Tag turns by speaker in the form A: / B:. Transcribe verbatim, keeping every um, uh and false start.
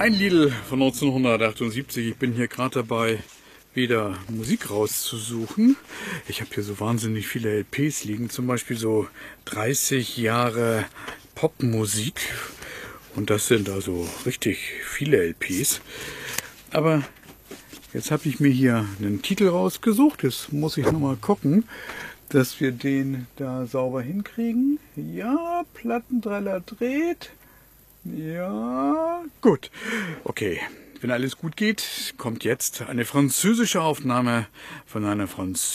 A: Ein Lied von neunzehnhundertachtundsiebzig. Ich bin hier gerade dabei, wieder Musik rauszusuchen. Ich habe hier so wahnsinnig viele L Ps liegen, zum Beispiel so dreißig Jahre Popmusik. Und das sind also richtig viele L Ps. Aber jetzt habe ich mir hier einen Titel rausgesucht. Jetzt muss ich nochmal gucken, dass wir den da sauber hinkriegen. Ja, Plattendreller dreht. Ja, gut. Okay, wenn alles gut geht, kommt jetzt eine französische Aufnahme von einer französischen